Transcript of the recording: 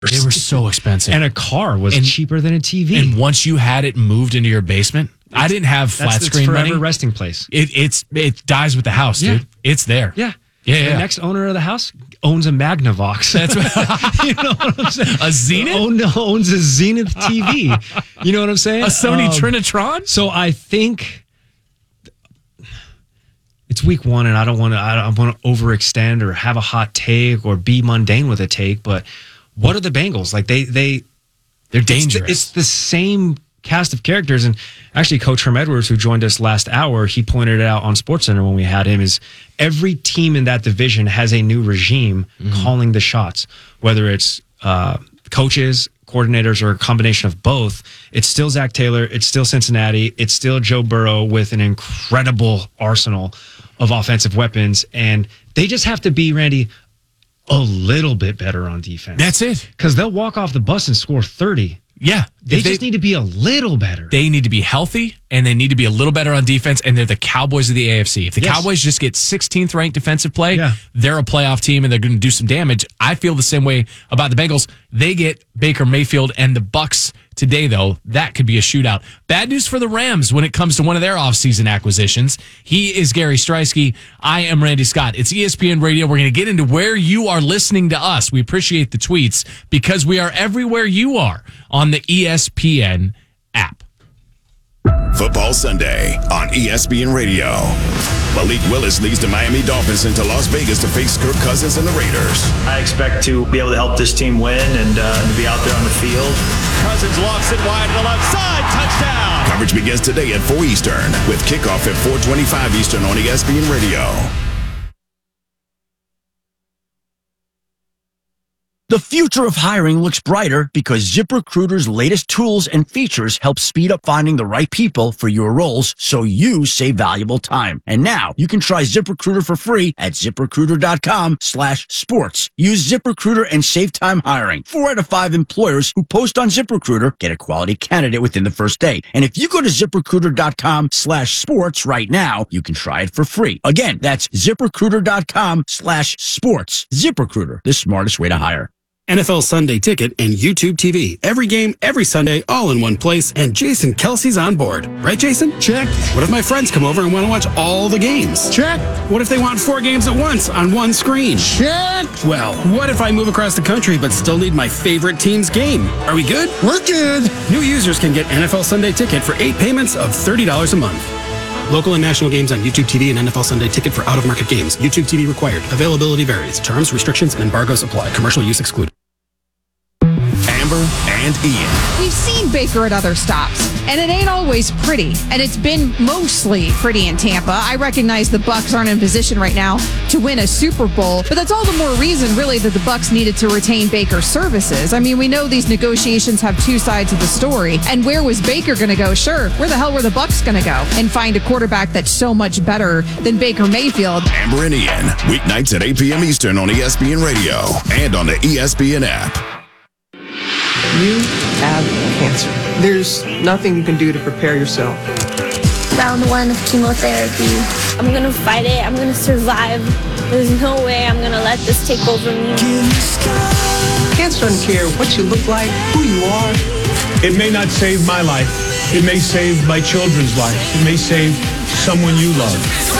They were so expensive. And a car was cheaper than a TV. And once you had it moved into your basement, I didn't have flat screen forever money. Resting place. It dies with the house, dude. It's there. Yeah. Yeah. The next owner of the house owns a Magnavox. That's what, you know what I'm saying? A Zenith? Owns a Zenith TV. You know what I'm saying? A Sony Trinitron? So I think it's week one, and I don't want to overextend or have a hot take or be mundane with a take. But what are the Bengals like? They're dangerous. It's the same cast of characters, and actually Coach Herm Edwards, who joined us last hour, he pointed it out on SportsCenter when we had him, is every team in that division has a new regime calling the shots, whether it's coaches, coordinators, or a combination of both. It's still Zach Taylor, it's still Cincinnati, it's still Joe Burrow with an incredible arsenal of offensive weapons, and they just have to be, Randy, a little bit better on defense. That's it. Because they'll walk off the bus and score 30. Yeah. They just need to be a little better. They need to be healthy, and they need to be a little better on defense, and they're the Cowboys of the AFC. If the Cowboys just get 16th ranked defensive play, they're a playoff team, and they're going to do some damage. I feel the same way about the Bengals. They get Baker Mayfield and the Bucs today, though. That could be a shootout. Bad news for the Rams when it comes to one of their offseason acquisitions. He is Gary Streisky. I am Randy Scott. It's ESPN Radio. We're going to get into where you are listening to us. We appreciate the tweets because we are everywhere you are on the ESPN app. Football Sunday on ESPN Radio. Malik Willis leads the Miami Dolphins into Las Vegas to face Kirk Cousins and the Raiders. I expect to be able to help this team win and to be out there on the field. Cousins lofts it wide to the left side. Touchdown. Coverage begins today at 4 Eastern with kickoff at 4:25 Eastern on ESPN Radio. The future of hiring looks brighter because ZipRecruiter's latest tools and features help speed up finding the right people for your roles so you save valuable time. And now you can try ZipRecruiter for free at ZipRecruiter.com/sports. Use ZipRecruiter and save time hiring. 4 out of 5 employers who post on ZipRecruiter get a quality candidate within the first day. And if you go to ZipRecruiter.com/sports right now, you can try it for free. Again, that's ZipRecruiter.com/sports. ZipRecruiter, the smartest way to hire. NFL Sunday Ticket and YouTube TV. Every game, every Sunday, all in one place, and Jason Kelsey's on board. Right, Jason? Check. What if my friends come over and want to watch all the games? Check. What if they want 4 games at once on one screen? Check. Well, what if I move across the country but still need my favorite team's game? Are we good? We're good. New users can get NFL Sunday Ticket for 8 payments of $30 a month. Local and national games on YouTube TV and NFL Sunday Ticket for out-of-market games. YouTube TV required. Availability varies. Terms, restrictions, and embargoes apply. Commercial use excluded. Amber and Ian. We've seen Baker at other stops, and it ain't always pretty. And it's been mostly pretty in Tampa. I recognize the Bucs aren't in position right now to win a Super Bowl, but that's all the more reason, really, that the Bucs needed to retain Baker's services. I mean, we know these negotiations have 2 sides of the story. And where was Baker going to go? Sure, where the hell were the Bucs going to go and find a quarterback that's so much better than Baker Mayfield? Amber and Ian, weeknights at 8 p.m. Eastern on ESPN Radio and on the ESPN app. You have cancer. There's nothing you can do to prepare yourself. Round 1 of chemotherapy. I'm going to fight it. I'm going to survive. There's no way I'm going to let this take over me. Cancer doesn't care what you look like, who you are. It may not save my life. It may save my children's lives. It may save someone you love.